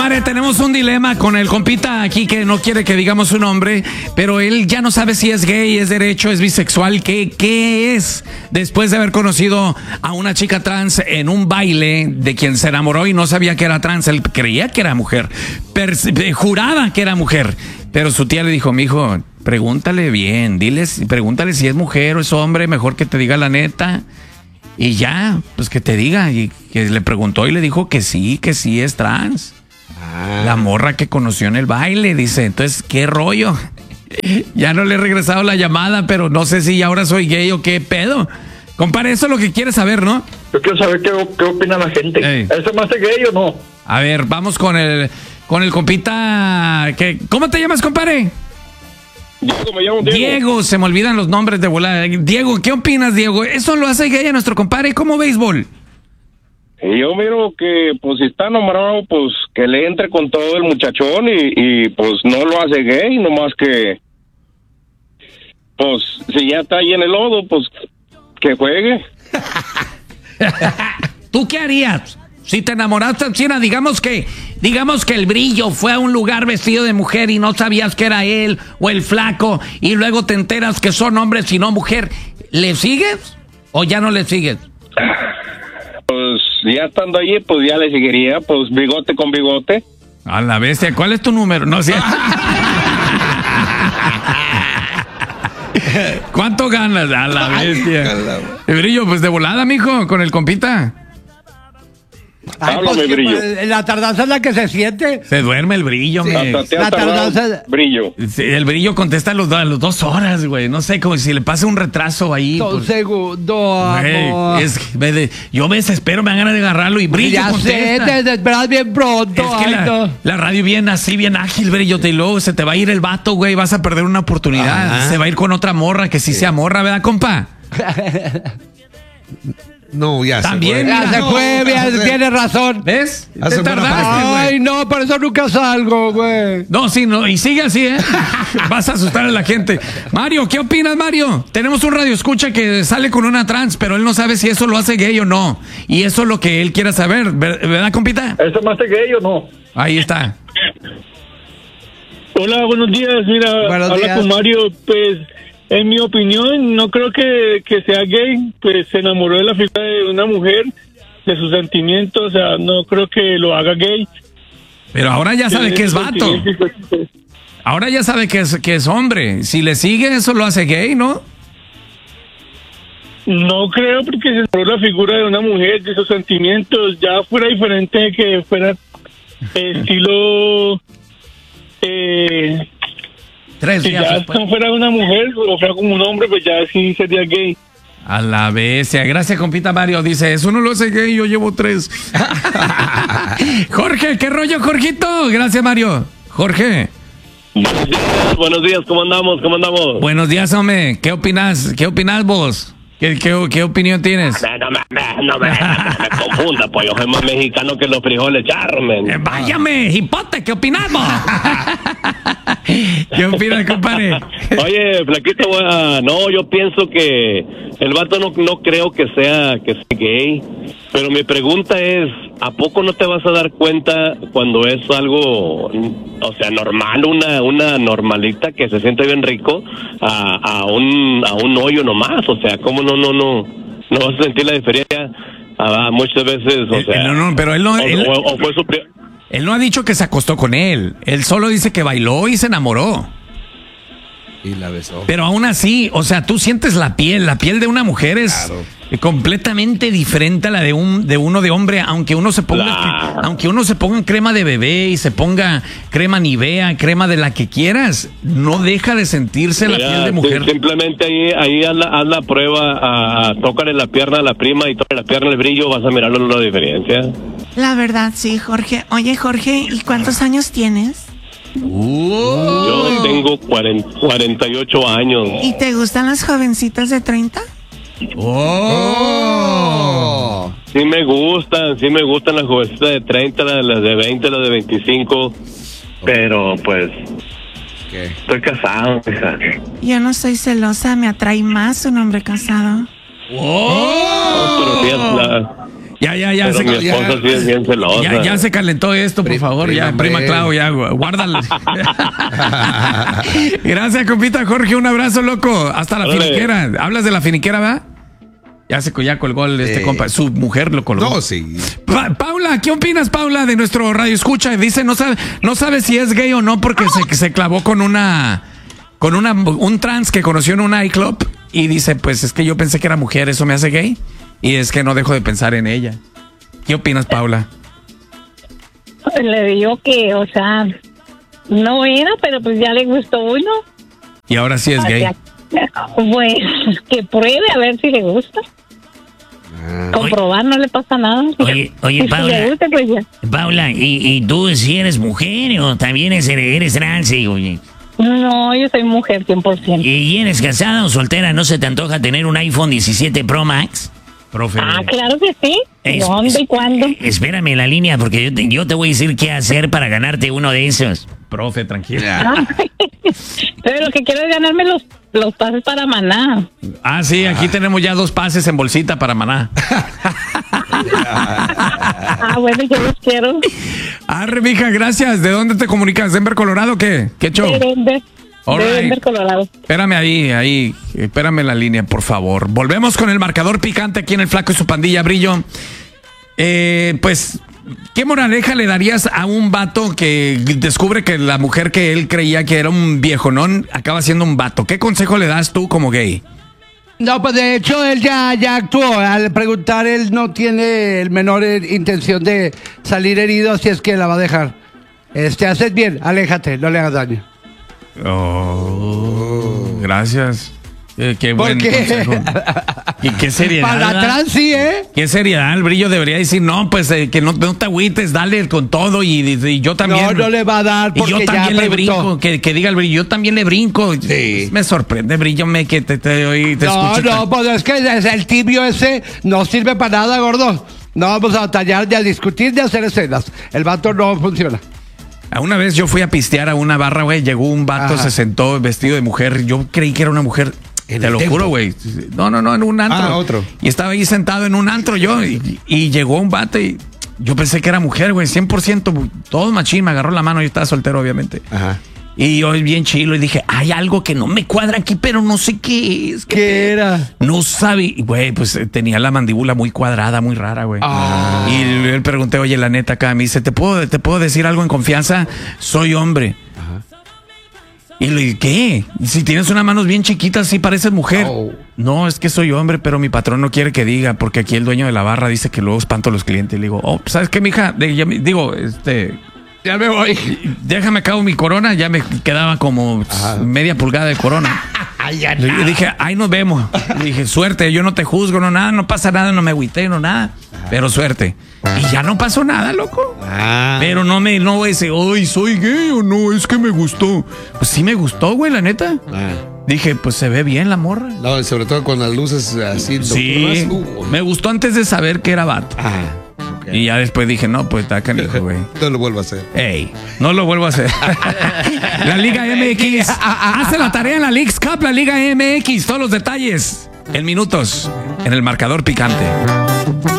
Comadre, tenemos un dilema con el compita aquí que no quiere que digamos su nombre, pero él ya no sabe si es gay, es derecho, es bisexual, ¿qué es? Después de haber conocido a una chica trans en un baile de quien se enamoró y no sabía que era trans, él creía que era mujer, juraba que era mujer, pero su tía le dijo, mijo, pregúntale bien, pregúntale si es mujer o es hombre, mejor que te diga la neta. Y ya, pues que te diga, y que le preguntó y le dijo que sí es trans. La morra que conoció en el baile, dice, entonces, ¿qué rollo? Ya no le he regresado la llamada, pero no sé si ahora soy gay o qué pedo. Compadre, eso es lo que quieres saber, ¿no? Yo quiero saber qué opina la gente. Ey. ¿Eso me hace gay o no? A ver, vamos con el compita. ¿Cómo te llamas, compadre? Diego, me llamo Diego. Diego, se me olvidan los nombres de volada. Diego, ¿qué opinas, Diego? ¿Eso lo hace gay a nuestro compadre? ¿Cómo béisbol? Yo miro que, pues, si está enamorado, pues, que le entre con todo el muchachón y pues, no lo hace gay, nomás que, pues, si ya está ahí en el lodo, pues, que juegue. ¿Tú qué harías? Si te enamoraste, China, digamos que el Brillo fue a un lugar vestido de mujer y no sabías que era él o el Flaco y luego te enteras que son hombres y no mujer, ¿le sigues o ya no le sigues? Pues, ya estando allí, pues, ya le seguiría, pues, bigote con bigote. A la bestia, ¿cuál es tu número? No sé. ¿Cuánto ganas? A la bestia. El Brillo, pues de volada, mijo, con el compita. Ay, Háblame, pues, Brillo. La tardanza es la que se siente. Se duerme el Brillo, Sí. me. Hasta te La ha tardado, tardanza- Brillo. Sí, el Brillo contesta a las 2 horas, güey. No sé, como si le pasa un retraso ahí. Un Pues, segundo, güey, amor. yo me desespero, me dan ganas de agarrarlo y Brillo Ya sé, contesta. te desesperas bien pronto. Es que ay, no. la radio viene así, bien ágil, Brillo, y luego se te va a ir el vato, güey, vas a perder una oportunidad. Ajá. Se va a ir con otra morra que sí sea morra, ¿verdad, compa? No, ya También, se fue. Ya se fue, bien, tienes razón. ¿Ves? Hace Te buena tardaste, güey. Ay, no, por eso nunca salgo, güey. No, sí, no, y sigue así, ¿eh? Vas a asustar a la gente. Mario, ¿qué opinas, Mario? Tenemos un radio escucha que sale con una trans, pero él no sabe si eso lo hace gay o no. Y eso es lo que él quiere saber, ¿verdad, compita? ¿Eso me hace gay o no? Ahí está. Hola, buenos días. Mira, Buenos habla días. con Mario. Pues, en mi opinión, no creo que sea gay. Pues se enamoró de la figura de una mujer, de sus sentimientos. O sea, no creo que lo haga gay. Pero ahora ya sabe que es vato. Sentimientos, pues, Ahora ya sabe que es hombre. Si le sigue, eso lo hace gay, ¿no? no creo, porque se enamoró de la figura de una mujer, de sus sentimientos. Ya fuera diferente que fuera estilo... Tres si días ya después. no fuera una mujer o fuera como un hombre, pues ya sí sería gay. A la bestia. Gracias, compita Mario. Dice, eso no lo hace gay, yo llevo 3. Jorge, ¿qué rollo, Jorgito? Gracias, Mario. Jorge. Buenos días, ¿cómo andamos? Buenos días, hombre. ¿Qué opinas? ¿Qué opinas vos? ¿Qué opinión tienes? No me confunda, pues yo soy más mexicano que los frijoles charros, men. Váyame, hipote, ¿qué opinas vos? ¿Qué opinas, compadre? Oye, flaquito, no, yo pienso que el vato no creo que sea gay, pero mi pregunta es, ¿a poco no te vas a dar cuenta cuando es algo, o sea, normal, una normalita que se siente bien rico a un hoyo nomás? O sea, ¿cómo no vas a sentir la diferencia? Muchas veces, o sea... No, pero él no... o fue su... Él no ha dicho que se acostó con él. Él solo dice que bailó y se enamoró. Y la besó. Pero aún así, o sea, tú sientes la piel de una mujer es Claro. completamente diferente a la de uno de hombre, aunque uno se ponga crema de bebé y se ponga crema Nivea, crema de la que quieras, no deja de sentirse la piel de mujer. Simplemente ahí haz la prueba, tócale la pierna a la prima y tócale la pierna al Brillo, vas a mirar la diferencia. La verdad, sí, Jorge. Oye, Jorge, ¿y cuántos años tienes? Yo tengo 48 años. ¿Y te gustan las jovencitas de 30? ¡Oh! Sí me gustan las jovencitas de 30, las de 20, las de 25, pero pues ¿Qué? estoy casado, hija. Yo no soy celosa, me atrae más un hombre casado. Pero sí, Ya Pero se, mi esposa sí es bien celosa. ya se calentó esto, por favor. Ya, prima, prima Clau, ya, guárdala. Gracias, compita Jorge. Un abrazo, loco. Hasta la Órale. finiquera. ¿Hablas de la finiquera, va? Ya colgó compa. Su mujer lo colgó. No, sí. Paula, ¿qué opinas, Paula, de nuestro radio escucha? Dice, no sabe si es gay o no porque se clavó con un trans que conoció en un nightclub y dice, pues es que yo pensé que era mujer, ¿eso me hace gay? Y es que no dejo de pensar en ella. ¿Qué opinas, Paula? Le digo que, o sea, no era, pero pues ya le gustó uno. Y ahora sí es gay. Pues que pruebe a ver si le gusta. Comprobar, no le pasa nada. Oye, Si Paula. le gusta, pues ya. Paula, ¿y tú si eres mujer o también eres trans? Oye? No, yo soy mujer 100%. ¿Y eres casada o soltera? ¿No se te antoja tener un iPhone 17 Pro Max? Profe. Ah, claro que sí. ¿Dónde y cuándo? Espérame en la línea porque yo te voy a decir qué hacer para ganarte uno de esos. Profe, tranquila. Pero lo que quiero es ganarme los pases para Maná. Ah, sí, aquí tenemos ya 2 pases en bolsita para Maná. Ah, bueno, yo los quiero. Arre, mija, gracias. ¿De dónde te comunicas? ¿Denver, Colorado o qué? ¿Qué show? De Denver. All De right. Denver, Colorado. Espérame ahí. Espérame en la línea, por favor. Volvemos con el marcador picante aquí en el Flaco y su pandilla, Brillo. Pues, ¿qué moraleja le darías a un vato que descubre que la mujer que él creía que era un viejonón acaba siendo un vato? ¿Qué consejo le das tú como gay? No, pues de hecho él ya actuó. Al preguntar, él no tiene el menor intención de salir herido, así es que la va a dejar. Haces bien, aléjate, no le hagas daño. Oh, gracias. Qué ¿Por buen qué? consejo. ¿Y qué seriedad? Para ¿verdad? atrás sí, ¿eh? ¿Qué seriedad? El Brillo debería decir, no, pues que no te agüites, dale con todo y yo también. No le va a dar Y porque yo ya también le preguntó. brinco, que diga el Brillo, yo también le brinco. Sí. Me sorprende, Brillo, que te No, escucho. no, pues es que el tibio ese no sirve para nada, gordo. No vamos a batallar, ni a discutir, ni a hacer escenas. El vato no funciona. Una vez yo fui a pistear a una barra, güey, llegó un vato, Ajá. se sentó vestido de mujer, yo creí que era una mujer. ¿En Te el lo tempo? juro, güey. No, en un antro. Ah, otro. Y estaba ahí sentado en un antro yo y llegó un vato y yo pensé que era mujer, güey, 100%, todo machín, me agarró la mano, yo estaba soltero, obviamente. Ajá. Y yo bien chilo y dije, hay algo que no me cuadra aquí, pero no sé qué es. ¿Qué era? No sabía, güey, pues tenía la mandíbula muy cuadrada, muy rara, güey. Ah. Y le pregunté, oye, la neta acá, me dice, ¿te puedo decir algo en confianza? Soy hombre. Y le dije, ¿qué? Si tienes unas manos bien chiquitas, sí pareces mujer. Oh. No, es que soy hombre, pero mi patrón no quiere que diga, porque aquí el dueño de la barra dice que luego espanto a los clientes. Y le digo, ¿sabes qué, mija? Ya me voy. Déjame acabo mi corona, ya me quedaba como media pulgada de corona. Le dije, ahí nos vemos. Le dije, suerte, yo no te juzgo, no nada, no pasa nada, no me agüité, no nada, pero suerte. Y ya no pasó nada, loco. Pero no voy a decir, ay, soy gay o no, es que me gustó. Pues sí me gustó, güey, la neta. Dije, pues se ve bien la morra. No, sobre todo con las luces así Sí, nocturnas. me gustó antes de saber que era vato. Ok. Y ya después dije, no, pues está canijo, güey. No lo vuelvo a hacer. Ey, no lo vuelvo a hacer. La Liga MX. Hace la tarea en la Leagues Cup, la Liga MX. Todos los detalles en minutos en el marcador picante.